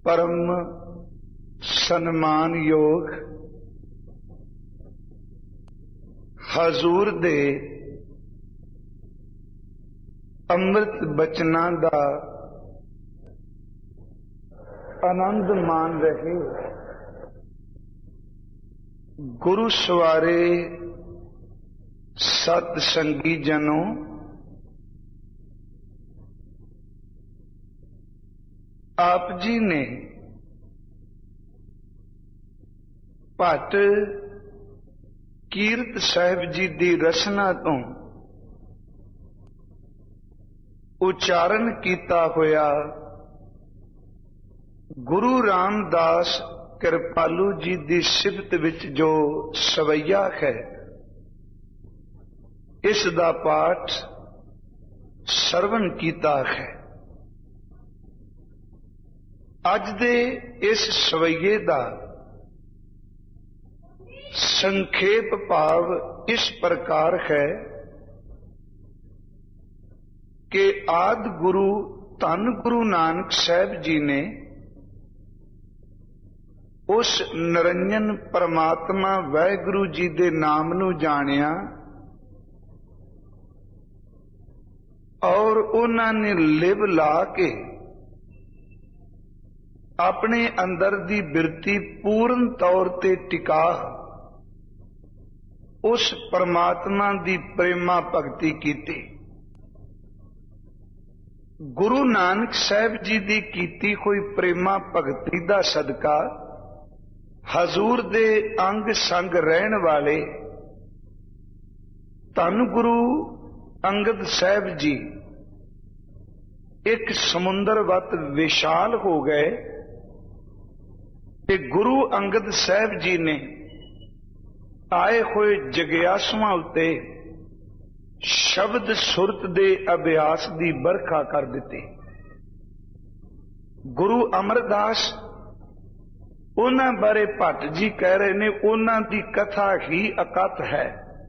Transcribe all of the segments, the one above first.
परम सन्मान योग हजूर दे अमृत बचना दा आनंद मान रहे गुरु सवारे सत संगी जनों, आप जी ने भट्ट कीरत साहिब जी दी रचना तो उच्चारण किया होया गुरु रामदास कृपालू जी दी सिफत विच जो सवैया है, इस दा पाठ सरवण किया है। अज दे इस सवैये दा संखेप भाव इस प्रकार है कि आदि गुरु धन गुरु नानक साहब जी ने उस निरंजन परमात्मा वाहिगुरु जी दे नाम नू जानिया और उन्होंने लिव ला के अपने अंदर दी बिरती पूर्ण तौर ते टिका उस परमात्मा दी प्रेमा भगती कीती। गुरु नानक साहब जी दी कीती हुई प्रेमा भगती दा सदका हजूर दे अंग संग रहन वाले धन गुरु अंगद साहब जी एक समुंदर वत विशाल हो गए ते गुरु अंगद साहब जी ने आए हुए जगियासुआं उत्ते शब्द सुरत दे अभ्यास दी बरखा कर दिती। गुरु अमरदास उन्हां बारे भट्ट जी कह रहे ने उन्हां दी कथा ही अकथ है।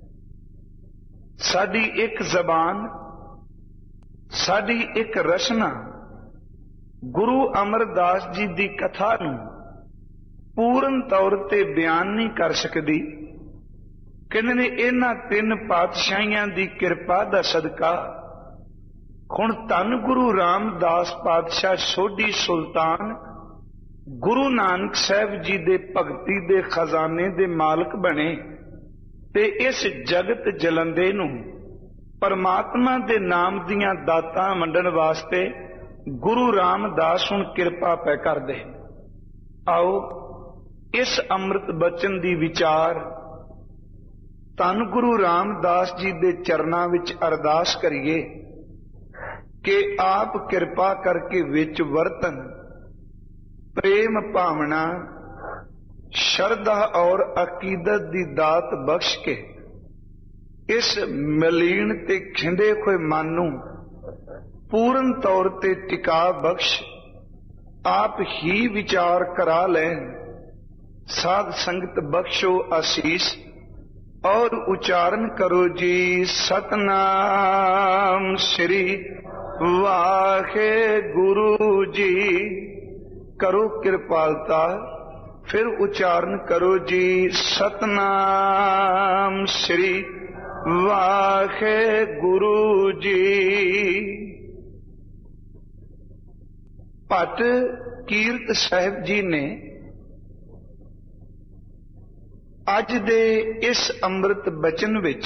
साडी एक जबान, साडी एक रचना गुरु अमरदास जी दी कथा नूं पूर्ण तौर ते बयान नहीं कर सकदी। कहते ने इन्हां तीन पातशाहियां दी किरपा दा सदका हुण धन गुरु रामदास पातशाह सोढी सुल्तान गुरु नानक साहब जी दे भगती दे खजाने दे मालक बने ते इस जगत जलंदे नूं परमात्मा दे नाम दियां दातां वंडण वास्ते गुरु रामदास हुण किरपा पै करदे। आओ इस अमृत बचन दी विचार धन गुरु रामदास जी दे चरनां विच अरदास करिए कि आप किरपा करके विच वरतन प्रेम भावना श्रद्धा और अकीदत दी दात बख्श के इस मलीन ते खिंडे हुए मन नूं पूर्ण तौर ते टिका बख्श आप ही विचार करा लें। साध संगत बख्शो आशीष और उच्चारण करो जी सतनाम श्री वाहे गुरु जी। करो कृपालता, फिर उच्चारण करो जी सतनाम श्री वाहे गुरु जी। भट्ट कीरत साहिब जी ने अज दे इस अमृत बचन विच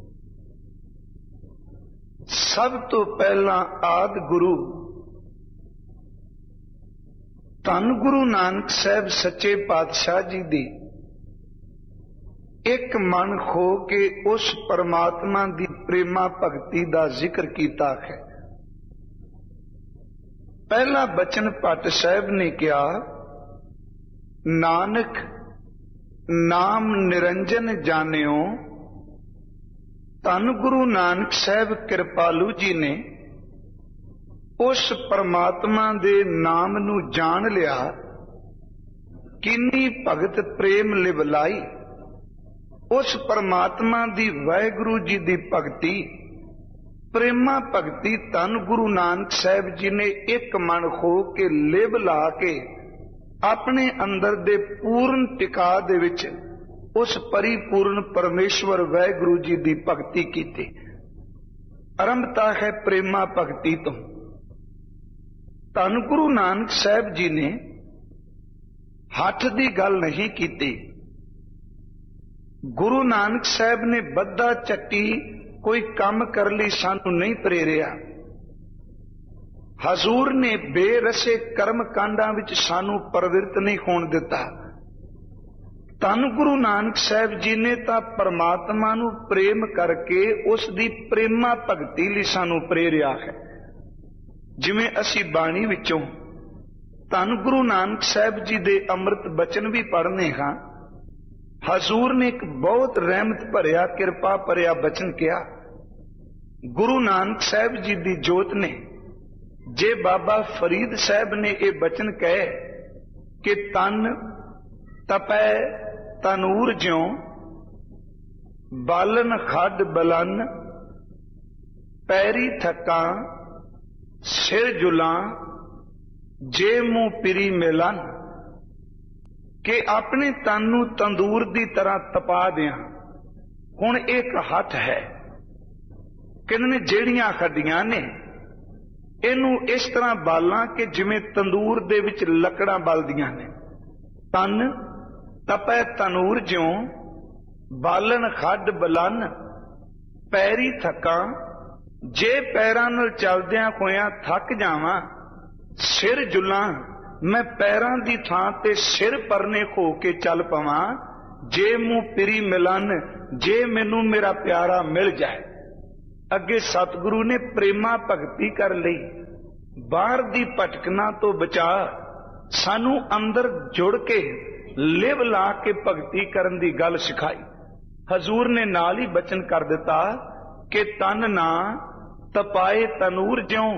सब तो पहला आदि गुरु धन गुरु नानक साहब सच्चे पातशाह जी दी एक मन हो के उस परमात्मा दी प्रेमा भगती दा जिक्र कीता है। पहला बचन भट्ट साहब ने कहा, नानक नाम निरंजन जानियो। धन गुरु नानक साहब कृपालू जी ने उस परमात्मा दे नाम नू जान लिया। किन्नी भगत प्रेम लिवलाई उस परमात्मा दी वाहिगुरु जी दी भगती प्रेमा भगती धन गुरु नानक साहब जी ने एक मन हो के लिव ला के ਆਪਣੇ ਅੰਦਰ ਦੇ ਪੂਰਨ ਟਿਕਾ ਦੇ ਵਿੱਚ ਉਸ ਪਰਿਪੂਰਨ ਪਰਮੇਸ਼ਵਰ ਵਾਹਿਗੁਰੂ ਜੀ ਦੀ ਭਗਤੀ ਕੀਤੀ। ਆਰੰਭਤਾ ਹੈ ਪ੍ਰੇਮਾ ਭਗਤੀ ਤੋਂ। ਧੰਨ ਗੁਰੂ ਨਾਨਕ ਸਾਹਿਬ ਜੀ ਨੇ ਹੱਥ ਦੀ ਗੱਲ ਨਹੀਂ ਕੀਤੀ। ਗੁਰੂ ਨਾਨਕ ਸਾਹਿਬ ਨੇ ਬੱਧਾ ਚੱਟੀ ਕੋਈ ਕੰਮ ਕਰਨ ਲਈ ਸਾਨੂੰ ਨਹੀਂ ਪ੍ਰੇਰਿਆ। ਹਜ਼ੂਰ ਨੇ ਬੇਰਸੇ ਕਰਮ ਕਾਂਡਾਂ ਵਿੱਚ ਸਾਨੂੰ ਪ੍ਰਵਿਰਤ ਨਹੀਂ ਹੋਣ ਦਿੱਤਾ। ਧੰਨ ਗੁਰੂ ਨਾਨਕ ਸਾਹਿਬ ਜੀ ਨੇ ਤਾਂ ਪਰਮਾਤਮਾ ਨੂੰ ਪ੍ਰੇਮ ਕਰਕੇ ਉਸ ਦੀ ਪ੍ਰੇਮਾ ਭਗਤੀ ਲਈ ਸਾਨੂੰ ਪ੍ਰੇਰਿਆ ਹੈ। ਜਿਵੇਂ ਅਸੀਂ ਬਾਣੀ ਵਿੱਚੋਂ ਧੰਨ ਗੁਰੂ ਨਾਨਕ ਸਾਹਿਬ ਜੀ ਦੇ ਅੰਮ੍ਰਿਤ ਬਚਨ ਵੀ ਪੜ੍ਹਨੇ ਹਾਂ। ਹਜ਼ੂਰ ਨੇ ਇੱਕ ਬਹੁਤ ਰਹਿਮਤ ਭਰਿਆ ਕਿਰਪਾ ਭਰਿਆ ਬਚਨ ਕਿਹਾ। ਗੁਰੂ ਨਾਨਕ ਸਾਹਿਬ ਜੀ ਦੀ ਜੋਤ ਨੇ ਜੇ ਬਾਬਾ ਫਰੀਦ ਸਾਹਿਬ ਨੇ ਇਹ ਬਚਨ ਕਹੇ ਕਿ ਤਨ ਤਪੈ ਤਨੂਰ ਜਿਉ ਬਾਲਨ ਖੱਡ ਬਲਨ ਪੈਰੀ ਥਕਾਂ ਸਿਰ ਜੁਲਾਂ ਜੇ ਮੂੰਹ ਪਿਰੀ ਮਿਲਨ, ਕਿ ਆਪਣੇ ਤਨ ਨੂੰ ਤੰਦੂਰ ਦੀ ਤਰ੍ਹਾਂ ਤਪਾ ਦਿਆਂ। ਹੁਣ ਇੱਕ ਹੱਥ ਹੈ, ਕਹਿੰਦੇ ਨੇ ਜਿਹੜੀਆਂ ਹੱਡੀਆਂ ਨੇ ਇਹਨੂੰ ਇਸ ਤਰ੍ਹਾਂ ਬਾਲਾਂ ਕਿ ਜਿਵੇਂ ਤੰਦੂਰ ਦੇ ਵਿੱਚ ਲੱਕੜਾਂ ਬਲਦੀਆਂ ਨੇ। ਤਨ ਤਪੈ ਤਨੂਰ ਜਿਉ ਬਾਲਨ ਖੱਡ ਬਲਨ ਪੈਰੀ ਥਕਾਂ, ਜੇ ਪੈਰਾਂ ਨਾਲ ਚੱਲਦਿਆਂ ਹੋਇਆਂ ਥੱਕ ਜਾਵਾਂ ਸਿਰ ਜੁਲਾਂ, ਮੈਂ ਪੈਰਾਂ ਦੀ ਥਾਂ ਤੇ ਸਿਰ ਪਰਨੇ ਹੋ ਕੇ ਚੱਲ ਪਵਾਂ। ਜੇ ਮੂੰਹ ਪਿਰੀ ਮਿਲਨ, ਜੇ ਮੈਨੂੰ ਮੇਰਾ ਪਿਆਰਾ ਮਿਲ ਜਾਏ। ਅੱਗੇ ਸਤਿਗੁਰੂ ਨੇ ਪ੍ਰੇਮਾ ਭਗਤੀ ਕਰ ਲਈ। ਬਾਹਰ ਦੀ ਭਟਕਣਾ ਤੋਂ ਬਚਾ, ਸਾਨੂੰ ਅੰਦਰ ਜੁੜ ਕੇ ਲਿਵ ਲਾ ਕੇ ਭਗਤੀ ਕਰਨ ਦੀ ਗੱਲ ਸਿਖਾਈ। ਹਜ਼ੂਰ ਨੇ ਨਾਲ ਹੀ ਬਚਨ ਕਰ ਦਿੱਤਾ ਕਿ ਤਨ ਨਾ ਤਪਾਏ ਤਨੂਰ ਜਿਉ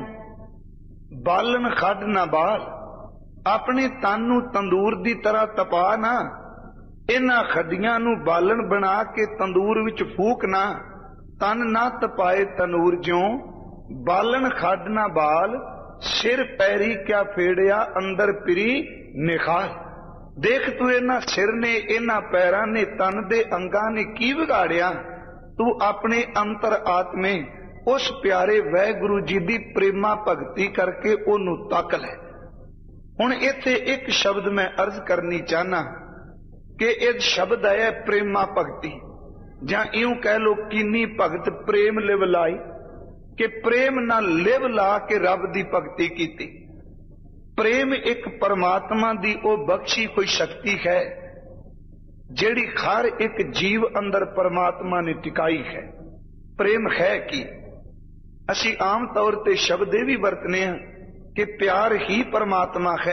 ਬਾਲਨ ਖੱਡ ਨਾ ਬਾਲ, ਆਪਣੇ ਤਨ ਨੂੰ ਤੰਦੂਰ ਦੀ ਤਰ੍ਹਾਂ ਤਪਾ ਨਾ, ਇਹਨਾਂ ਖੱਡੀਆਂ ਨੂੰ ਬਾਲਣ ਬਣਾ ਕੇ ਤੰਦੂਰ ਵਿੱਚ ਫੂਕ ਨਾ। ਤਨ ਨਾ ਤਪਾਏ ਤਨੂਰ ਜਿਉ ਬਾਲਣ ਖੱਡ ਨਾ ਬਾਲ, ਸਿਰ ਪੈਰੀ ਕਿਆ ਫੇੜਿਆ ਅੰਦਰ ਪਿਰੀ ਨਿਖਾਲ। ਦੇਖ ਤੂੰ ਇਹਨਾਂ ਸਿਰ ਨੇ ਇਹਨਾਂ ਪੈਰਾਂ ਨੇ ਤਨ ਦੇ ਅੰਗਾਂ ਨੇ ਕੀ ਵਿਗਾੜਿਆ। ਤੂੰ ਆਪਣੇ ਅੰਤਰ ਆਤਮੇ ਉਸ ਪਿਆਰੇ ਵਾਹਿਗੁਰੂ ਜੀ ਦੀ ਪ੍ਰੇਮਾ ਭਗਤੀ ਕਰਕੇ ਉਹਨੂੰ ਤੱਕ ਲੈ। ਹੁਣ ਇੱਥੇ ਇੱਕ ਸ਼ਬਦ ਮੈਂ ਅਰਜ਼ ਕਰਨੀ ਚਾਹਨਾ ਕਿ ਇਹ ਸ਼ਬਦ ਹੈ ਪ੍ਰੇਮਾ ਭਗਤੀ, ਜਾਂ ਇਉਂ ਕਹਿ ਲੋ ਕੀਨੀ ਭਗਤ ਪ੍ਰੇਮ ਲਿਵ ਲਾਈ, ਕਿ ਪ੍ਰੇਮ ਨਾਲ ਲਿਵ ਲਾ ਕੇ ਰੱਬ ਦੀ ਭਗਤੀ ਕੀਤੀ। ਪ੍ਰੇਮ ਇੱਕ ਪਰਮਾਤਮਾ ਦੀ ਉਹ ਬਖਸ਼ੀ ਹੋਈ ਸ਼ਕਤੀ ਹੈ ਜਿਹੜੀ ਹਰ ਇੱਕ ਜੀਵ ਅੰਦਰ ਪਰਮਾਤਮਾ ਨੇ ਟਿਕਾਈ ਹੈ। ਪ੍ਰੇਮ ਹੈ ਕੀ? ਅਸੀਂ ਆਮ ਤੌਰ ਤੇ ਸ਼ਬਦ ਇਹ ਵੀ ਵਰਤਨੇ ਹਾਂ ਕਿ ਪਿਆਰ ਹੀ ਪਰਮਾਤਮਾ ਹੈ।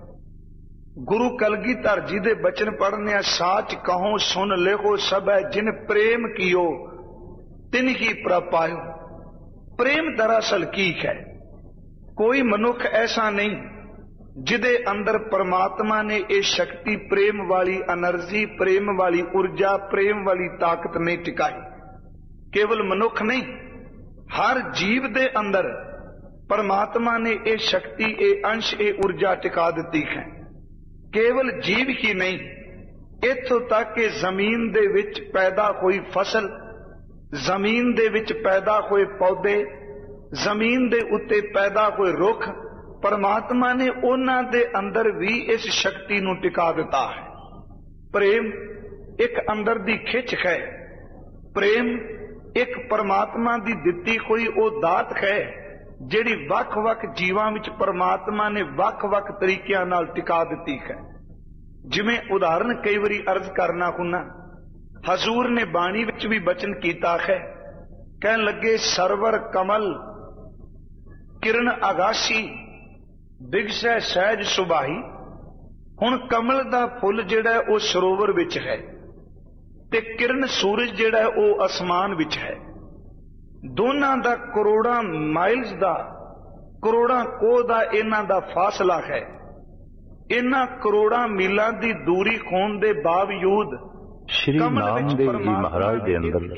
ਗੁਰੂ ਕਲਗੀਧਰ ਜੀ ਦੇ ਬਚਨ ਪੜ੍ਹਨੇ ਆ, ਸਾਚ ਕਹੋ ਸੁਨ ਲਿਖੋ ਸਭੈ ਜਿਨ ਪ੍ਰੇਮ ਕੀਓ ਤਿਨ ਹੀ ਪ੍ਰਭ ਪਾਇਓ। ਪ੍ਰੇਮ ਦਰਅਸਲ ਕੀ ਹੈ? ਕੋਈ ਮਨੁੱਖ ਐਸਾ ਨਹੀਂ ਜਿਹਦੇ ਅੰਦਰ ਪਰਮਾਤਮਾ ਨੇ ਇਹ ਸ਼ਕਤੀ ਪ੍ਰੇਮ ਵਾਲੀ એનર્ਜੀ, ਪ੍ਰੇਮ ਵਾਲੀ ਊਰਜਾ, ਪ੍ਰੇਮ ਵਾਲੀ ਤਾਕਤ ਨਹੀਂ ਟਿਕਾਈ। ਕੇਵਲ ਮਨੁੱਖ ਨਹੀਂ, ਹਰ ਜੀਵ ਦੇ ਅੰਦਰ ਪਰਮਾਤਮਾ ਨੇ ਇਹ ਸ਼ਕਤੀ, ਇਹ ਅੰਸ਼, ਇਹ ਊਰਜਾ ਟਿਕਾ ਦਿੱਤੀ ਹੈ। ਕੇਵਲ ਜੀਵ ਹੀ ਨਹੀਂ, ਇੱਥੋਂ ਤੱਕ ਕਿ ਜ਼ਮੀਨ ਦੇ ਵਿੱਚ ਪੈਦਾ ਹੋਈ ਫਸਲ, ਜ਼ਮੀਨ ਦੇ ਵਿੱਚ ਪੈਦਾ ਹੋਏ ਪੌਦੇ, ਜ਼ਮੀਨ ਦੇ ਉੱਤੇ ਪੈਦਾ ਹੋਏ ਰੁੱਖ, ਪਰਮਾਤਮਾ ਨੇ ਉਹਨਾਂ ਦੇ ਅੰਦਰ ਵੀ ਇਸ ਸ਼ਕਤੀ ਨੂੰ ਟਿਕਾ ਦਿੱਤਾ ਹੈ। ਪ੍ਰੇਮ ਇੱਕ ਅੰਦਰ ਦੀ ਖਿੱਚ ਹੈ। ਪ੍ਰੇਮ ਇੱਕ ਪਰਮਾਤਮਾ ਦੀ ਦਿੱਤੀ ਹੋਈ ਉਹ ਦਾਤ ਹੈ ਜਿਹੜੀ ਵੱਖ-ਵੱਖ ਜੀਵਾਂ ਵਿੱਚ ਪਰਮਾਤਮਾ ਨੇ ਵੱਖ-ਵੱਖ ਤਰੀਕਿਆਂ ਨਾਲ ਟਿਕਾ ਦਿੱਤੀ ਹੈ। ਜਿਵੇਂ ਉਦਾਹਰਨ ਕਈ ਵਾਰੀ ਅਰਜ਼ ਕਰਨਾ ਹੁੰਨਾ, ਹਜ਼ੂਰ ਨੇ ਬਾਣੀ ਵਿੱਚ ਵੀ ਬਚਨ ਕੀਤਾ ਹੈ। ਕਹਿਣ ਲੱਗੇ ਸਰਵਰ ਕਮਲ ਕਿਰਨ ਆਗਾਸੀ ਬਿਗਸੈ ਸਹਿਜ ਸੁਭਾਈ। ਹੁਣ ਕਮਲ ਦਾ ਫੁੱਲ ਜਿਹੜਾ ਉਹ ਸਰੋਵਰ ਵਿੱਚ ਹੈ ਤੇ ਕਿਰਨ ਸੂਰਜ ਜਿਹੜਾ ਉਹ ਅਸਮਾਨ ਵਿੱਚ ਹੈ। ਦੋਨਾਂ ਦਾ ਕਰੋੜਾਂ ਮਾਈਲਸ ਦਾ, ਕਰੋੜਾਂ ਕੋਹ ਦਾ ਇਹਨਾਂ ਦਾ ਫਾਸਲਾ ਹੈ। ਇਹਨਾਂ ਕਰੋੜਾਂ ਮੀਲਾਂ ਦੀ ਦੂਰੀ ਹੋਣ ਦੇ ਬਾਵਜੂਦ ਸ਼੍ਰੀ ਨਾਮਦੇਵ ਜੀ ਮਹਾਰਾਜ ਦੇ ਅੰਦਰ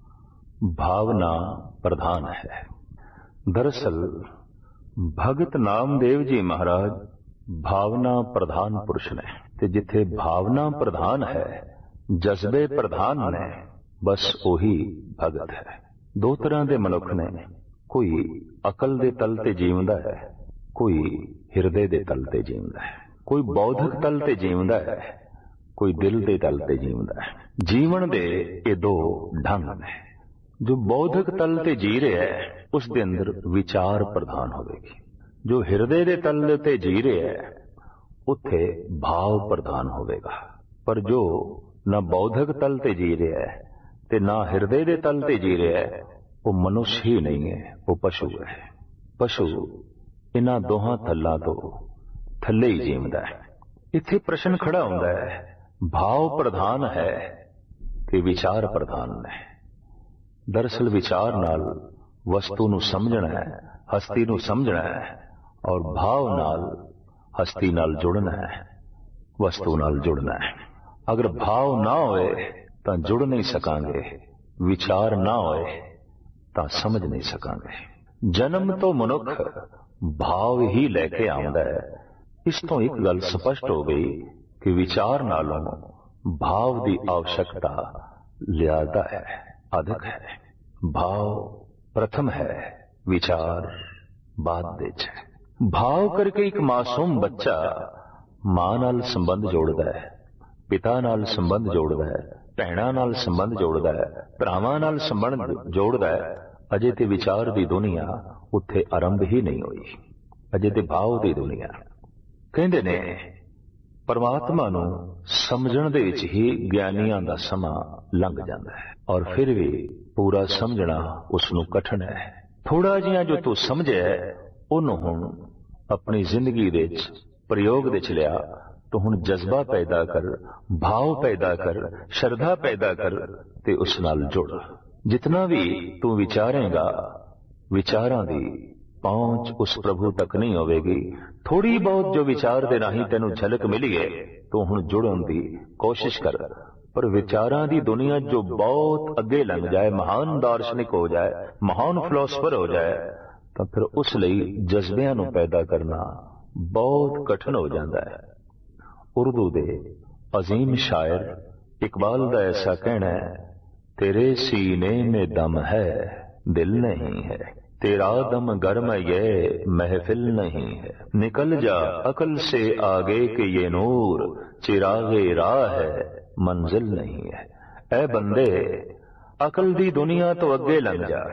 ਭਾਵਨਾ ਪ੍ਰਧਾਨ ਹੈ। ਦਰਅਸਲ ਭਗਤ ਨਾਮਦੇਵ ਜੀ ਮਹਾਰਾਜ भावना प्रधान पुरुष ने, ते जिथे भावना प्रधान है, जज्बे प्रधान ने, बस ओही भगत है। दो तरह के मनुख ने, कोई अकल दे तल ते जीवदा है, कोई हिरदे दे तल ते जीवदा है। कोई बौद्धिक तल ते जीवदा है, कोई दिल दे तल ते जीवदा है। जीवन दे ये दो ढंग ने। जो बौद्धिक तल ते जी रहा है उस दे अंदर विचार प्रधान होगी। जो हिरदे दे तल ते जी रहा है उत्थे भाव प्रधान होगा। पर जो ना बौद्धिक तल ते जी रहा है ते ना हिरदे दे तल ते जी रहा है, वो मनुष्य ही नहीं है, वो पशु है। पशु इन्हां दोहां थल्लां तो थल्ले ही जीवदा है। इत्थे प्रश्न खड़ा होंदा है, भाव प्रधान है कि विचार प्रधान है। दरअसल विचार नाल वस्तु नूं समझना है, हस्ती नूं समझना है, और भाव नाल हस्ती नाल जुड़ना है, वस्तु नाल जुड़ना है। अगर भाव ना होए तां जुड़ नहीं सकांगे, विचार ना होए तां समझ नहीं सकांगे। जन्म तो मनुख भाव ही लैके आउंदा है। इस तो एक गल स्पष्ट हो गई कि विचार नालों भाव की आवश्यकता ज्यादा है, अधिक है। भाव प्रथम है, विचार बाद विच है। भाव करके एक मासूम बच्चा मां नाल संबंध जोड़दा है, पिता नाल संबंध जोड़दा है, भैणां नाल संबंध जोड़दा है, भरावां नाल संबंध जोड़दा है। अजे ते विचार दी दुनिया उत्थे आरंभ ही नहीं हुई, अजे ते भाव दी दुनिया। कहंदे ने परमात्मा नूं समझण दे विच ही ज्ञानियां दा समां लंघ जांदा है, और फिर भी पूरा समझना उसनूं कठिन है। थोड़ा जिहा जो तू समझे उन्हों हुण अपनी जिंदगी दे विच प्रयोग दे च लिया, तो हुण जज्बा पैदा कर, भाव पैदा कर, श्रद्धा पैदा कर ते उस नाल जुड़। जितना भी तू विचारेगा, विचारां दी पहुंच उस प्रभु तक नहीं होगी। थोड़ी बहुत जो विचार दे राही तेनू झलक मिली है, तो हुण जुड़न दी कोशिश कर। पर विचारां दी दुनिया जो बहुत अगे लंघ जाए, महान दार्शनिक हो जाए, महान फिलोसफर हो जाए, तो फिर उस लई जज्बियां नूं पैदा करना बहुत कठिन हो जाता है। उर्दू दे अजीम शायर इकबाल दा ऐसा कहना है, तेरे सीने में दम है, दिल नहीं है, तेरा दम गर्म ये महफिल नहीं है। निकल जा अकल से आगे के ये नूर, चिरागे राह है, मंजिल नहीं है। ऐ बंदे अकल दी दुनिया तो अगे लंघ जा,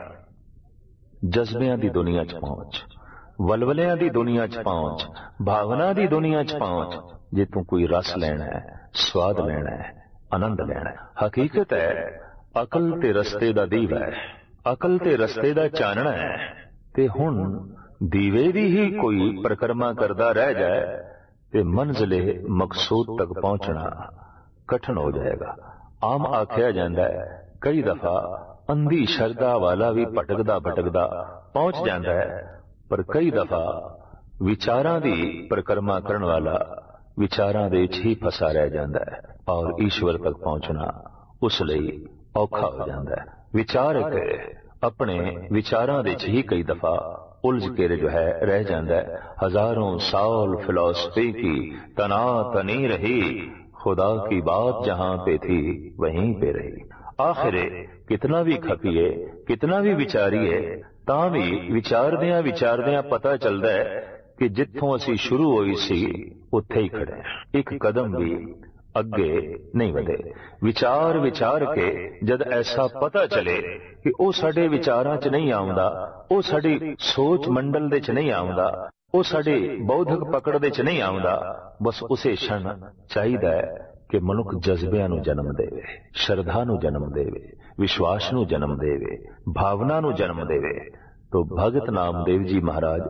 जज्बियां दी दुनिया च पहुंच, वलवलियां दी दुनिया च पहुंच, भावना दी दुनिया च पहुंच। जे तू कोई रस लेना है, स्वाद लेना है, आनंद लेना है। हकीकत है अकल ते रस्ते दा दीवा है, अकल ते रस्ते दा चानना है। ते हुण दीवे दी ही कोई परिक्रमा करदा रह जाए ते मंजिले मकसूद तक पहुंचना कठिन हो जाएगा। आम आख्या जाता है कई दफा अंधी श्रद्धा वाला भी भटकदा भटकदा पहुंच जाता है, पर कई दफा विचारां दी परिक्रमा करने वाला विचारां दे विच ही फसा रह जाता है, और ईश्वर तक पहुंचना उस लई औखा हो जाता है। विचारक अपने विचारां दे विच ही कई दफा उलझ के जो है रह जाता है। हजारों साल फिलॉसफी की तना तनी रही, खुदा की बात जहां पे थी वहीं पे रही। आखिर कितना भी खपीए, कितना भी विचारीए, तां भी विचारदियां पता चलता है कि जिथों असी शुरू होई सी उत्थे ही खड़े हैं, एक कदम भी अगे नहीं बढ़े। विचार विचार के जद ऐसा पता चले कि वो साडे विचारां च नहीं आउंदा, वो साडी सोच मंडल दे च नहीं आउंदा, वो साडी बौद्धिक पकड़ दे च नहीं आउंदा, बस उसे क्षण चाहिदा है कि मनुख जज्बियां नूं जन्म देवे, श्रद्धा नूं जन्म देवे, विश्वास नूं जन्म देवे, भावना नूं जन्म देवे। तो भगत नामदेव जी महाराज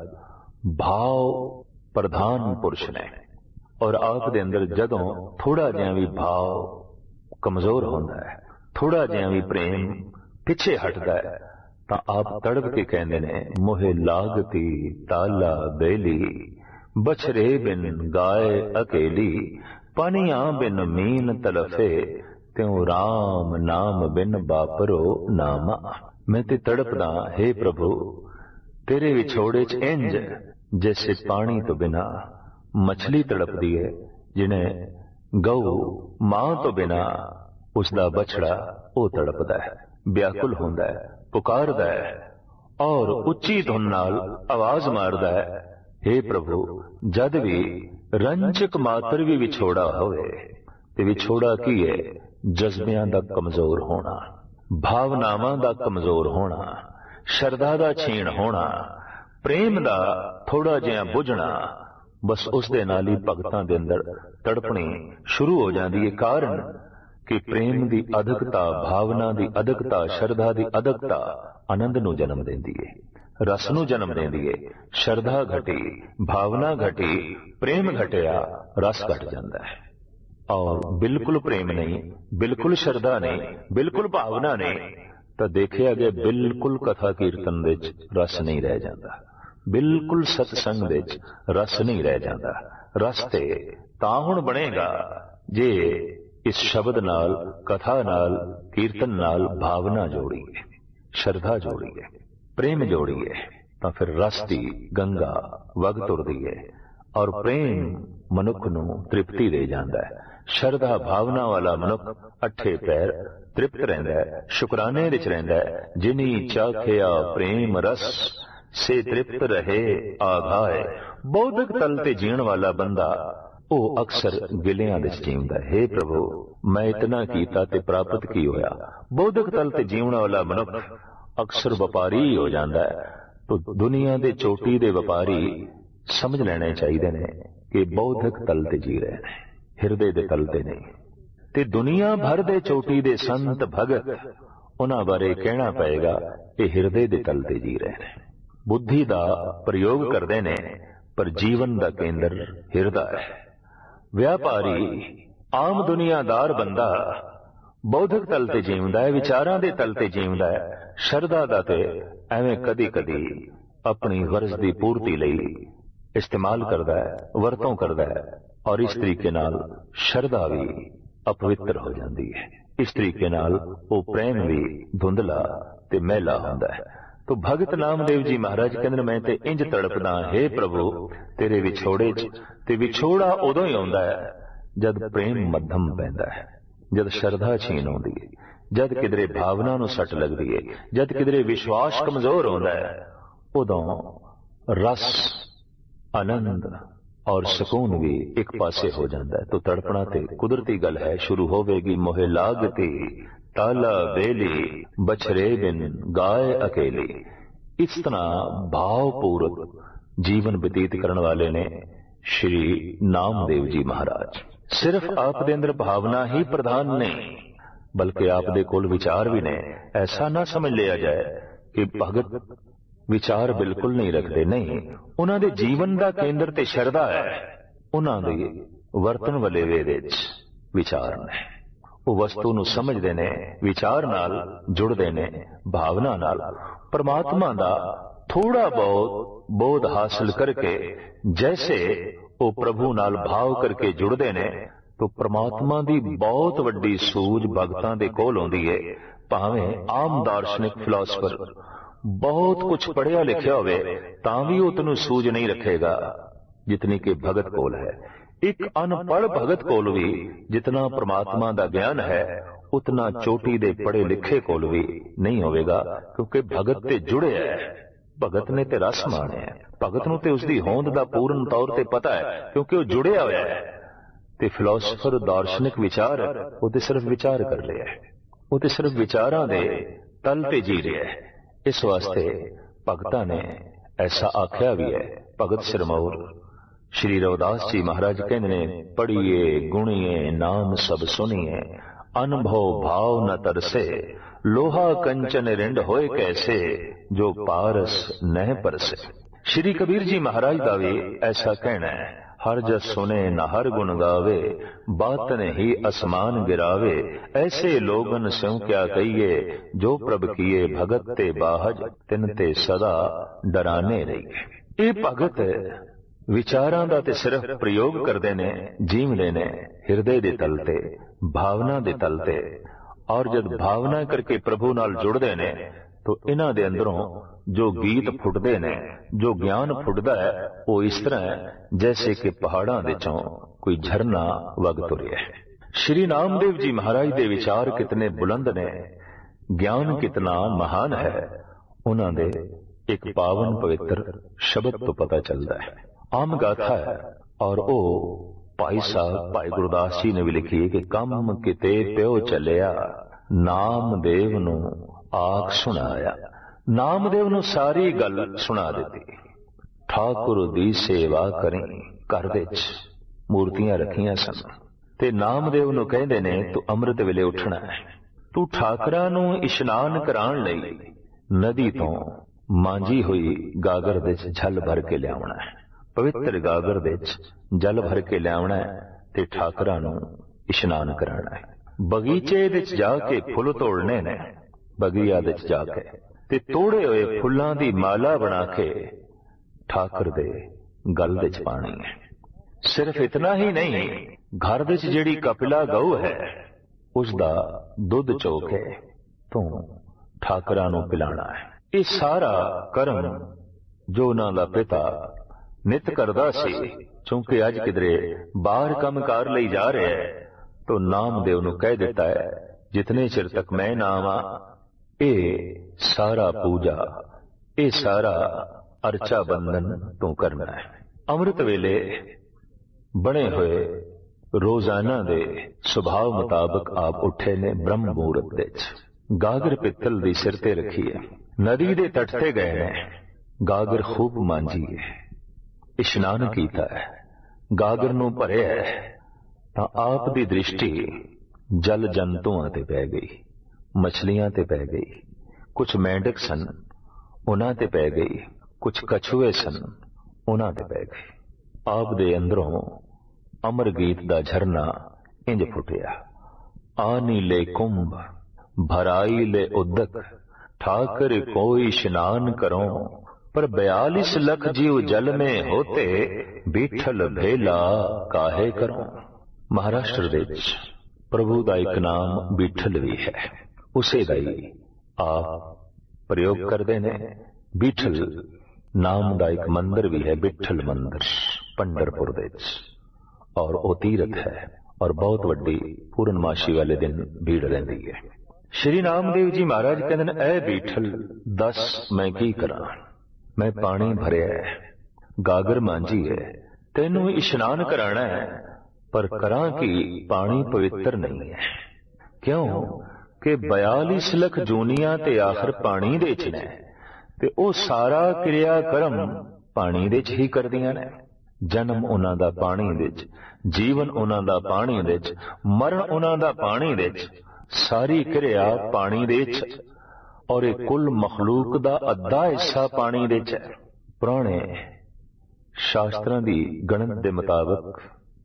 भाव प्रधान पुरुष ने, और आप दे अंदर जदों थोड़ा जिहा भी भाव कमजोर होंदा है, थोड़ा जिहा भी प्रेम पिछे हटदा है, तां आप तड़प के कहंदे ने मोहे लागती ताला बेली, बछरे बिन गाय अकेली, पानियां बिन मीन तलफे, त्यों राम नाम बिन बापरो नामा। मैं ते तड़पदा हे प्रभु तेरे विछोड़े च इंज जैसे पानी तो बिना ਮਛਲੀ ਤੜਪਦੀ ਹੈ, ਜਿਹਨੇ ਗਊ ਮਾਂ ਤੋਂ ਬਿਨਾ ਉਸਦਾ ਬਛੜਾ ਉਹ ਤੜਪਦਾ ਹੈ, ਵਿਆਕੁਲ ਹੁੰਦਾ ਹੈ, ਪੁਕਾਰਦਾ ਹੈ ਔਰ ਉੱਚੀ ਧੁਨ ਨਾਲ ਆਵਾਜ਼ ਮਾਰਦਾ ਹੈ, हे ਪ੍ਰਭੂ, ਜਦ ਵੀ ਰੰਚਕ ਮਾਤਰ ਵੀ ਵਿਛੋੜਾ ਹੋਵੇ, ਤੇ ਵਿਛੋੜਾ ਕੀ ਹੈ? ਜਜ਼ਬਿਆਂ ਦਾ ਕਮਜ਼ੋਰ ਹੋਣਾ, ਭਾਵਨਾਵਾਂ ਦਾ ਕਮਜ਼ੋਰ ਹੋਣਾ, ਸ਼ਰਧਾ ਦਾ ਛੀਣ ਹੋਣਾ, ਪ੍ਰੇਮ ਦਾ ਥੋੜਾ ਜਿਹਾ ਬੁਝਣਾ, ਬਸ ਉਸ ਦੇ ਨਾਲ ਹੀ ਭਗਤਾਂ ਦੇ ਅੰਦਰ ਤੜਪਣੀ ਸ਼ੁਰੂ ਹੋ ਜਾਂਦੀ ਹੈ। ਕਾਰਨ ਕਿ ਪ੍ਰੇਮ ਦੀ ਅਧਿਕਤਾ, ਭਾਵਨਾ ਦੀ ਅਧਿਕਤਾ, ਸ਼ਰਧਾ ਦੀ ਅਧਿਕਤਾ ਆਨੰਦ ਨੂੰ ਜਨਮ ਦਿੰਦੀ ਹੈ, ਰਸ ਨੂੰ ਜਨਮ ਦਿੰਦੀ ਹੈ। ਸ਼ਰਧਾ ਘਟੀ, ਭਾਵਨਾ ਘਟੀ, ਪ੍ਰੇਮ ਘਟਿਆ, ਰਸ ਘਟ ਜਾਂਦਾ ਹੈ। ਔਰ ਬਿਲਕੁਲ ਪ੍ਰੇਮ ਨਹੀਂ, ਬਿਲਕੁਲ ਸ਼ਰਧਾ ਨਹੀਂ, ਬਿਲਕੁਲ ਭਾਵਨਾ ਨਹੀਂ, ਤਾਂ ਦੇਖਿਆ ਗਿਆ ਬਿਲਕੁਲ ਕਥਾ ਕੀਰਤਨ ਦੇ ਵਿੱਚ ਰਸ ਨਹੀਂ ਰਹਿ ਜਾਂਦਾ, ਬਿਲਕੁਲ ਸਤਸੰਗ ਦੇ ਵਿੱਚ ਰਸ ਨਹੀਂ ਰਹਿ ਜਾਂਦਾ। ਰਸ ਤੇ ਤਾਂ ਹੁਣ ਬਣੇਗਾ ਜੇ ਇਸ ਸ਼ਬਦ ਨਾਲ, ਕਥਾ ਨਾਲ, ਕੀਰਤਨ ਨਾਲ ਭਾਵਨਾ ਜੋੜੀਏ, ਸ਼ਰਧਾ ਜੋੜੀਏ, ਪ੍ਰੇਮ ਜੋੜੀਏ, ਤਾਂ ਫਿਰ ਰਸ ਦੀ ਗੰਗਾ ਵਗ ਤੁਰਦੀ ਹੈ ਔਰ ਪ੍ਰੇਮ ਮਨੁੱਖ ਨੂੰ ਤ੍ਰਿਪਤੀ ਦੇ ਜਾਂਦਾ ਹੈ। ਸ਼ਰਧਾ ਭਾਵਨਾ ਵਾਲਾ ਮਨੁੱਖ ਅੱਠੇ ਪੈਰ ਤ੍ਰਿਪਤ ਰਹਿੰਦਾ ਹੈ, ਸ਼ੁਕਰਾਨੇ ਵਿੱਚ ਰਹਿੰਦਾ ਹੈ। ਜਿਨੀ ਚਾਖਿਆ ਪ੍ਰੇਮ ਰਸ ਸੇ ਤ੍ਰਿਪਤ ਰਹੇ ਆਘਾਏ। ਬੌਧਿਕ ਤਲ ਤੇ ਜੀਣ ਵਾਲਾ ਬੰਦਾ ਉਹ ਅਕਸਰ ਗਿਲਿਆਂ ਵਿੱਚ ਜੀਉਂਦਾ ਹੈ। हे ਪ੍ਰਭੂ, ਮੈਂ ਇਤਨਾ ਕੀਤਾ ਤੇ ਪ੍ਰਾਪਤ ਕੀ ਹੋਇਆ? ਬੌਧਿਕ ਤਲ ਤੇ ਜੀਉਣ ਵਾਲਾ ਮਨੁੱਖ ਅਕਸਰ ਵਪਾਰੀ ਹੋ ਜਾਂਦਾ ਹੈ। ਤਾਂ ਦੁਨੀਆ ਦੇ ਚੋਟੀ ਦੇ ਵਪਾਰੀ ਸਮਝ ਲੈਣੇ ਚਾਹੀਦੇ ਨੇ ਕਿ ਬੌਧਿਕ ਤਲ ਤੇ ਜੀ ਰਹੇ ਨੇ, ਹਿਰਦੇ ਦੇ ਤਲ ਤੇ ਨਹੀਂ। ਤੇ ਦੁਨੀਆ ਭਰ ਦੇ ਚੋਟੀ ਦੇ ਸੰਤ ਭਗਤ, ਉਹਨਾਂ ਬਾਰੇ ਕਹਿਣਾ ਪਏਗਾ ਇਹ ਹਿਰਦੇ ਦੇ ਤਲ ਤੇ ਜੀ ਰਹੇ ਨੇ, ਬੁੱਧੀ ਦਾ ਪ੍ਰਯੋਗ ਕਰਦੇ ਨੇ, ਪਰ ਜੀਵਨ ਦਾ ਕੇਂਦਰ ਹਿਰਦਾ ਹੈ। ਵਿਆਪਾਰੀ, ਆਮ ਦੁਨੀਆਦਾਰ ਬੰਦਾ ਬੌਧਿਕ ਤਲ ਤੇ ਜੀਉਂਦਾ ਹੈ, ਵਿਚਾਰਾਂ ਦੇ ਤਲ ਤੇ ਜੀਉਂਦਾ ਹੈ। ਸ਼ਰਧਾ ਦਾ ਤੇ ਐਵੇਂ ਕਦੀ ਕਦੀ ਆਪਣੀ ਗਰਜ਼ ਦੀ ਪੂਰਤੀ ਲਈ ਇਸਤੇਮਾਲ ਕਰਦਾ ਹੈ, ਵਰਤੋਂ ਕਰਦਾ ਹੈ, ਔਰ ਇਸ ਤਰੀਕੇ ਨਾਲ ਸ਼ਰਧਾ ਵੀ ਅਪਵਿੱਤਰ ਹੋ ਜਾਂਦੀ ਹੈ। ਇਸ ਤਰੀਕੇ ਨਾਲ ਉਹ ਪ੍ਰੇਮ ਵੀ ਧੁੰਦਲਾ ਤੇ ਮੈਲਾ ਹੁੰਦਾ ਹੈ। ਤੋ ਭਗਤ ਨਾਮਦੇਵ ਜੀ ਮਹਾਰਾਜ ਕਹਿੰਦੇ ਮੈਂ ਤੇ ਇੰਜ ਤੜਪਦਾ, हे ਪ੍ਰਭੂ, ਤੇਰੇ ਵਿਛੋੜੇ 'ਚ। ਤੇ ਵਿਛੋੜਾ ਉਦੋਂ ਹੀ ਆਉਂਦਾ ਹੈ ਜਦ ਪ੍ਰੇਮ ਮੱਧਮ ਪੈਂਦਾ ਹੈ, ਜਦ ਸ਼ਰਧਾ ਛੀਨ ਆਉਂਦੀ ਹੈ, ਜਦ ਕਿਧਰੇ ਭਾਵਨਾ ਨੂੰ ਸੱਟ ਲੱਗਦੀ ਹੈ, ਜਦ ਕਿਧਰੇ ਵਿਸ਼ਵਾਸ ਕਮਜ਼ੋਰ ਹੁੰਦਾ ਹੈ, ਉਦੋਂ ਰਸ, ਆਨੰਦ ਔਰ ਸਕੂਨ ਵੀ ਇੱਕ ਪਾਸੇ ਹੋ ਜਾਂਦਾ ਹੈ। ਤੋ ਤੜਪਣਾ ਤੇ ਕੁਦਰਤੀ ਗੱਲ ਹੈ। ਸ਼ੁਰੂ ਹੋਵੇਗੀ ਮੋਹਿ ਲਾਗਤੀ ਤਾਲਾ ਵੇਲੀ, ਬਛਰੇ ਬਿਨ ਗਾਏ ਅਕੇਲੀ। ਇਸ ਤਰ੍ਹਾਂ ਭਾਵਪੂਰਕ ਜੀਵਨ ਬਤੀਤ ਕਰਨ ਵਾਲੇ ਨੇ ਸ਼੍ਰੀ ਨਾਮਦੇਵ ਜੀ ਮਹਾਰਾਜ। ਸਿਰਫ ਆਪ ਦੇ ਅੰਦਰ ਭਾਵਨਾ ਹੀ ਪ੍ਰਧਾਨ ਨਹੀਂ, ਬਲਕਿ ਆਪ ਦੇ ਕੋਲ ਵਿਚਾਰ ਵੀ ਨੇ। ਐਸਾ ਨਾ ਸਮਝ ਲਿਆ ਜਾਏ ਕਿ ਭਗਤ ਵਿਚਾਰ ਬਿਲਕੁਲ ਨਹੀਂ ਰੱਖਦੇ, ਨਹੀਂ। ਉਹਨਾਂ ਦੇ ਜੀਵਨ ਦਾ ਕੇਂਦਰ ਤੇ ਸ਼ਰਧਾ ਹੈ। ਉਹਨਾਂ ਦੇ ਵਰਤਨ ਵਾਲੇ ਵੇ ਵਿੱਚ ਵਿਚਾਰ ਨੇ। ਉਹ ਵਸਤੂ ਨੂੰ ਸਮਝਦੇ ਨੇ, ਵਿਚਾਰ ਨਾਲ ਜੁੜਦੇ ਨੇ, ਭਾਵਨਾ ਨਾਲ। ਪਰਮਾਤਮਾ ਦਾ ਥੋੜਾ ਬਹੁਤ ਬੋਧ ਹਾਸਲ ਕਰਕੇ ਜੈਸੇ ਉਹ ਪ੍ਰਭੂ ਨਾਲ ਭਾਵ ਕਰਕੇ ਜੁੜਦੇ ਨੇ, ਤਾਂ ਪਰਮਾਤਮਾ ਦੀ ਬਹੁਤ ਵੱਡੀ ਸੂਝ ਭਗਤਾਂ ਦੇ ਕੋਲ ਆਉਂਦੀ ਹੈ। ਭਾਵੇਂ ਆਮ ਦਾਰਸ਼ਨਿਕ ਫਿਲਾਸਫਰ ਬਹੁਤ ਕੁਝ ਪੜ੍ਹਿਆ ਲਿਖਿਆ ਹੋਵੇ ਤਾਂ ਵੀ ਉਹ ਤੈਨੂੰ ਸੂਝ ਨਹੀਂ ਰੱਖੇਗਾ ਜਿਤਨੀ ਕਿ ਭਗਤ ਕੋਲ ਹੈ। ਇੱਕ ਅਨਪੜ੍ਹ ਭਗਤ ਕੋਲ ਵੀ ਜਿਤਨਾ ਪ੍ਰਮਾਤਮਾ ਦਾ ਗਿਆਨ ਹੈ ਉਤਨਾ ਚੋਟੀ ਦੇ ਪੜ੍ਹੇ ਲਿਖੇ ਕੋਲ ਵੀ ਨਹੀਂ ਹੋਵੇਗਾ, ਕਿਉਂਕਿ ਭਗਤ ਤੇ ਜੁੜਿਆ ਹੈ। ਭਗਤ ਨੇ ਤੇ ਰਸ ਮਾਣਿਆ ਹੈ, ਭਗਤ ਨੂੰ ਤੇ ਉਸਦੀ ਹੋਂਦ ਦਾ ਪੂਰਨ ਤੌਰ ਤੇ ਪਤਾ ਹੈ, ਕਿਉਂਕਿ ਉਹ ਜੁੜਿਆ ਹੋਇਆ ਹੈ। ਤੇ ਫਿਲਾਸਫਰ ਦਾਰਸ਼ਨਿਕ ਵਿਚਾਰ ਉਹ ਤੇ ਸਿਰਫ ਵਿਚਾਰ ਕਰ ਰਿਹਾ ਹੈ, ਉਹ ਤੇ ਸਿਰਫ ਵਿਚਾਰਾਂ ਦੇ ਤਲ ਤੇ ਜੀ ਰਿਹਾ ਹੈ। ਇਸ ਵਾਸਤੇ ਭਗਤਾਂ ਨੇ ਐਸਾ ਆਖਿਆ ਵੀ ਹੈ। ਭਗਤ ਸਿਰਮੌਰ ਸ਼੍ਰੀ ਰਵਿਦਾਸ ਜੀ ਮਹਾਰਾਜ ਕਹਿੰਦੇ ਨੇ, ਪੜ੍ਹੀਏ ਗੁਣੀਏ ਨਾਮ ਸਭ ਸੁਣੀਏ, ਅਨਭਉ ਭਾਵ ਨ ਤਰਸੇ, ਲੋਹਾ ਕੰਚਨ ਰਿੰਡ ਹੋਏ ਕੈਸੇ, ਜੋ ਪਾਰਸ ਨਹਿ ਪਰਸੇ। ਸ਼੍ਰੀ ਕਬੀਰ ਜੀ ਮਹਾਰਾਜ ਦਾ ਵੀ ਐਸਾ ਕਹਿਣਾ ਹੈ, ਹਰ ਜਸ ਸੁਨੇ ਨ ਹਰ ਗੁਣ ਗਾਵੇ, ਬਾਤਨ ਹੀ ਅਸਮਾਨ ਗਿਰਾਵੇ, ਐਸੇ ਲੋਗਨ ਸਿਉ ਕਿਆ ਕਹੀਏ, ਜੋ ਪ੍ਰਭ ਕੀਏ ਭਗਤ ਤੇ ਬਾਹਜ, ਤਿਨ ਤੇ ਸਦਾ ਡਰਾਨੇ ਰਹੀਏ। ਇਹ ਭਗਤ ਵਿਚਾਰਾਂ ਦਾ ਤੇ ਸਿਰਫ ਪ੍ਰਯੋਗ ਕਰਦੇ ਨੇ, ਜੀਵਦੇ ਨੇ ਹਿਰਦੇ ਦੇ ਤਲ ਤੇ, ਭਾਵਨਾ ਦੇ ਤਲ ਤੇ। ਔਰ ਜਦ ਭਾਵਨਾ ਕਰਕੇ ਪ੍ਰਭੂ ਨਾਲ ਜੁੜਦੇ ਨੇ तो इन्हां दे अंदरों जो गीत फुटदे ने, जो ज्ञान फुटदा है, वो इस तरह है जैसे कि पहाड़ां दे चों कोई झरना वग तुरिया है। श्री नामदेव जी महाराज दे विचार कितने बुलंद ने, ज्ञान कितना महान है, उन्हां दे एक पावन पवित्र शब्द तो पता चलता है। आम गाथा है और वो भाई साहब भाई गुरदास जी ने भी लिखी है कि कम किते प्यो चलिया नामदेव नू आख सुनाया। नामदेव नू सारी गल सुना देती। ठाकुर दी सेवा करें, घर दे च मूर्तियां रखियां सन ते नामदेव नू कहंदे ने तू अमृत वेले उठना है, तू ठाकरां नू इशनान कराण लई नदी तो मांजी हुई गागर दे च झल भर के लियावना है। पवित्र गागर दे च जल भर के लियावना है ते ठाकरां नू इशनान कराना है। बगीचे दे च जाके फुल तोड़ने ने, बगिया दे च जाके ते तोड़े हुए फुल्लां दी माला बना के ठाकर दे गल दे च पानी है। सिर्फ इतना ही नहीं, घर दे च जेड़ी कपिला गऊ है उसदा दुध चो के तू ठाकरां नू पिलाना है। ये सारा कर्म जो उन्हां दा पिता नित करदा सी, चूंकि अज किधरे बाहर काम कार लई जा रहे है तो नामदेव नू कह दिता है जितने चिर तक मैं ना आवां ए सारा पूजा, ए सारा अर्चा बंधन तू करना है। अमृत वेले बने हुए रोजाना दे सुभाव मुताबिक आप उठे ने ब्रह्म मुहूर्त दे गागर पित्तल दी सिर ते रखी है, नदी दे तट ते गए ने, गागर खूब मांजी है, इशनान कीता है, गागर नू भरे है तां आप दी दृष्टि जल जंतुआं ते पै गई, मछलियां ते पै गई, कुछ मेंढक सन उन्हां ते पै गई, कुछ कछुए सन उन्हां ते पै गई। आप दे अंदरों अमर गीत दा झरना इंज फुटिया। आनी ले कुंभ भराई ले उदक ठाकर कोई इशनान करो, पर 42 लख जीव जल में होते बीठल भेला काहे करो। महाराष्ट्र दे प्रभु दा एक नाम बीठल भी है, उसे दा ही आप प्रयोग करते ने। बीठल नाम दा एक मंदिर भी है, बिठल मंदिर पंडरपुर दे और वो तीरथ है और बहुत वड्डी पूर्णमाशी वाले दिन भीड़ रहती है। श्री नामदेव जी महाराज कहते हैं ऐ बीठल दस मैं की करा, मैं पानी भरे है, गागर मांझी है, तेनू इशनान कराना है, पर करा कि पानी पवित्र नहीं है। क्यों कि 42 लख जूनियां ते आखिर पानी दे च ने ते ओ सारा क्रिया कर्म पानी दे च ही करदियां ने। जन्म उन्हां दा पानी दे च, जीवन उन्हां दा पानी दे च, मरण उन्हां दा पानी दे च, सारी क्रिया पानी दे च और एक कुल मखलूक दा अद्धा हिस्सा पानी दे च है। पुराने शास्त्रां दी गणत दे मुताबिक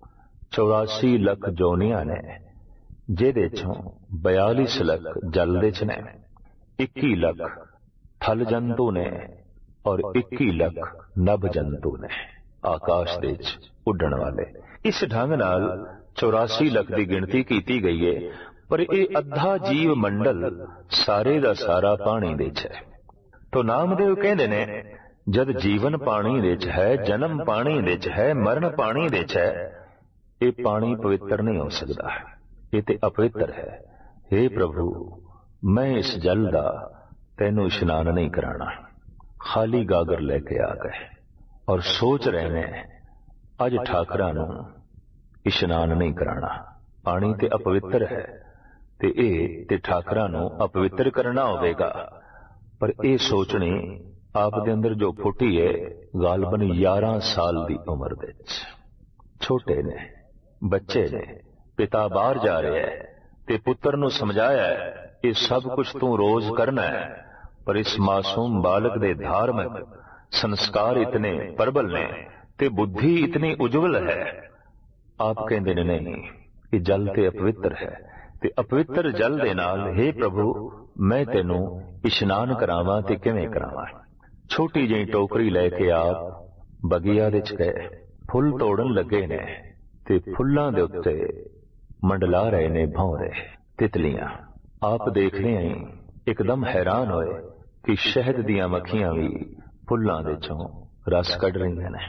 84 लख जोनियां ने, जेदे चों 42 लख जल दे च ने, 21 लख थल जंतु ने और 21 लख नभ जंतु ने, आकाश दे च उड़न वाले। इस ढंग नाल 84 लख की गिनती की गई है, पर यह अद्धा जीव मंडल सारे दा सारा पानी दे च है। तो नामदेव कहंदे ने जद जीवन पानी दे च है, जन्म पानी दे च है, मरण पानी दे च है, ये पानी पवित्र नहीं हो सकता, ये ते अपवित्र है। हे प्रभु मैं इस जल दा तैनू इशनान नहीं कराना। खाली गागर लेके आ गए और सोच रहे ने अज ठाकरां नू इशनान नहीं कराना, पानी ते अपवित्र है ते ए ते ठाकरां नू अपवित्र करना होवेगा। पर ए सोचनी आप दे अंदर जो फुटी है गालबन 11 साल दी उम्र दे छोटे ने, बच्चे ने, पिता बाहर जा रहे है ते पुत्र नू समझाया है ये सब कुछ तू रोज करना है, पर इस मासूम बालक दे धार्मिक संस्कार इतने प्रबल ने ते बुद्धि इतनी उज्जवल है। आप कहंदे ने नहीं ये जल ते अपवित्र है ते अपवित्र जल दे नाल हे प्रभु मैं तेनू इशनान करावां ते किवें करावां। छोटी जी टोकरी लेके आप बगिया दे च गए, फुल तोड़न लगे ने ते फुल्लां दे उत्ते मंडला रहे ने भौरे तितलियां। आप देखने ही एकदम हैरान होए ਕਿ ਸ਼ਹਿਦ ਦੀਆਂ ਮੱਖੀਆਂ ਵੀ ਫੁੱਲਾਂ ਦੇ ਚੋਂ ਰਸ ਕੱਢ ਰਹੀਆਂ ਨੇ।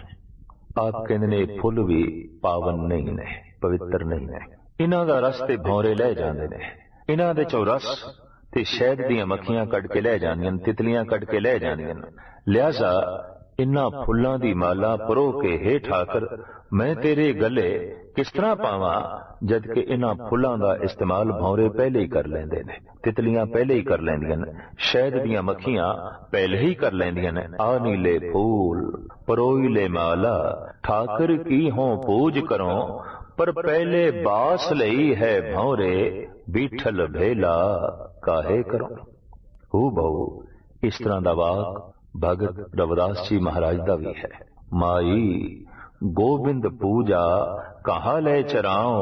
ਆਪ ਕਹਿੰਦੇ ਨੇ ਇਹ ਫੁੱਲ ਵੀ ਪਾਵਨ ਨਹੀਂ ਨੇ, ਪਵਿੱਤਰ ਨਹੀਂ ਨੇ। ਇਹਨਾਂ ਦਾ ਰਸ ਤੇ ਭੌਰੇ ਲੈ ਜਾਂਦੇ ਨੇ, ਇਹਨਾਂ ਦੇ ਚੋਂ ਰਸ ਤੇ ਸ਼ਹਿਦ ਦੀਆਂ ਮੱਖੀਆਂ ਕੱਢ ਕੇ ਲੈ ਜਾਂਦੀਆਂ ਨੇ, ਤਿਤਲੀਆਂ ਕੱਢ ਕੇ ਲੈ ਜਾਂਦੀਆਂ ਨੇ। ਲਿਹਾਜ਼ਾ ਇਨ੍ਹਾਂ ਫੁੱਲਾਂ ਦੀ ਮਾਲਾ ਪਰੋ ਕੇ ਹੇ ਠਾਕਰ ਮੈਂ ਤੇਰੇ ਗਲੇ ਕਿਸ ਤਰ੍ਹਾਂ ਪਾਵਾਂ, ਜਦ ਕਿ ਇਹਨਾਂ ਫੁੱਲਾਂ ਦਾ ਇਸਤੇਮਾਲ ਭੌਰੇ ਪਹਿਲੇ ਹੀ ਕਰ ਲੈਂਦੇ ਨੇ, ਤਿਤਲੀਆਂ ਪਹਿਲੇ ਹੀ ਕਰ ਲੈਂਦੀਆਂ ਨੇ, ਸ਼ਹਿਦ ਦੀਆਂ ਮੱਖੀਆਂ ਪਹਿਲੇ ਹੀ ਕਰ ਲੈਂਦੀਆਂ ਨੇ। ਆ ਨੀਲੇ ਫੂਲ ਪਰੋਈ ਲੈ ਮਾਲਾ ਠਾਕਰ ਕੀ ਹੋਂ ਪੂਜ ਕਰੋ, ਪਰ ਪਹਿਲੇ ਬਾਸ ਲਈ ਹੈ ਭੌਰੇ ਬੀਠਲ ਭੇਲਾ ਕਾਹੇ ਕਰੋ। ਹੂ ਬਹੁ ਇਸ ਤਰ੍ਹਾਂ ਦਾ ਵਾਕ ਭਗਤ ਰਵਿਦਾਸ ਜੀ ਮਹਾਰਾਜ ਦਾ ਵੀ ਹੈ। ਮਾਈ ਗੋਬਿੰਦ ਪੂਜਾ ਕਹਾ ਲੈ ਚਰਾਓ,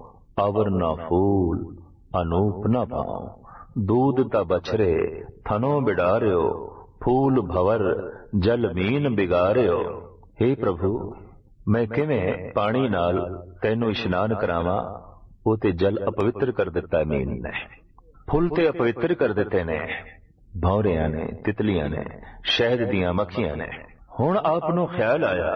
ਅਵਰ ਨਾ ਫੂਲ ਅਨੂਪ ਨਾ ਪਾਓ, दूध ता बछरे थनो बिडारियो, फूल भवर जल मीन बिगारियो। हे प्रभु मैं किवें पानी नाल तैनू इशनान करावां, वो ते जल अपवित्र कर दिता मीन ने, फुल ते अपवित्र कर दिते ने भौरियां ने, तितलियां ने, शहद दियां मक्खियां ने। हुण आप नूं ख्याल आया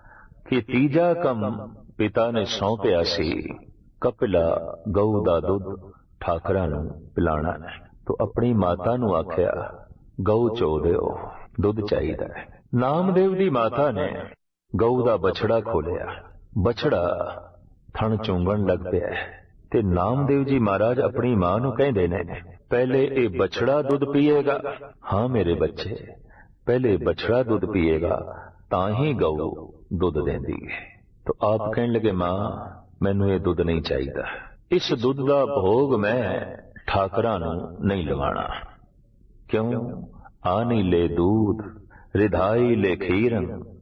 कि तीजा कम पिता ने सौंपिया सी, कपिला गऊ दा दुध ਠਾਕਰਾਂ ਨੂੰ ਪਿਲਾਣਾ। ਤੋ ਆਪਣੀ ਮਾਤਾ ਨੂੰ ਆਖਿਆ ਗਊ ਚੋ ਦਿਓ, ਦੁੱਧ ਚਾਹੀਦਾ ਹੈ। ਨਾਮਦੇਵ ਦੀ ਮਾਤਾ ਨੇ ਗਊ ਦਾ ਬਛੜਾ ਖੋਲਿਆ, ਬਛੜਾ ਥਣ ਚੁੰਗਣ ਲੱਗ ਪਿਆ ਤੇ ਨਾਮਦੇਵ ਜੀ ਮਹਾਰਾਜ ਆਪਣੀ ਮਾਂ ਨੂੰ ਕਹਿੰਦੇ ਨੇ ਪਹਿਲੇ ਇਹ ਬਛੜਾ ਦੁੱਧ ਪੀਏਗਾ। ਹਾਂ ਮੇਰੇ ਬੱਚੇ, ਪਹਿਲੇ ਬਛੜਾ ਦੁੱਧ ਪੀਏਗਾ ਤਾਂ ਹੀ ਗਊ ਦੁੱਧ ਦੇਂਦੀ ਹੈ। ਤੋ ਆਪ ਕਹਿਣ ਲੱਗੇ ਮਾਂ ਮੈਨੂੰ ਇਹ ਦੁੱਧ ਨਹੀਂ ਚਾਹੀਦਾ, ਇਸ ਦੁੱਧ ਦਾ ਭੋਗ ਮੈਂ ਠਾਕਰਾਂ ਨੂੰ ਨਹੀਂ ਲਵਾਣਾ। ਕਿਉਂ? ਆਨੀ ਲੈ ਦੂਧ ਰਿਧਾਈ ਲੈ ਖੀਰਨ,